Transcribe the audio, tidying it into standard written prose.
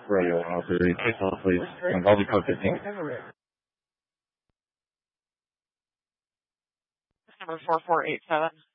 Radio 103. Please hold, please. I'll be code 15. Number 4487.